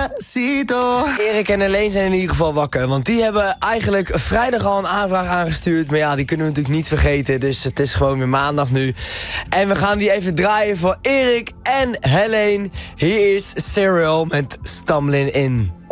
Despacito. Erik en Helene zijn in ieder geval wakker. Want die hebben eigenlijk vrijdag al een aanvraag aangestuurd. Maar ja, die kunnen we natuurlijk niet vergeten. Dus het is gewoon weer maandag nu. En we gaan die even draaien voor Erik en Helene. Hier is Serial met Stumbling In.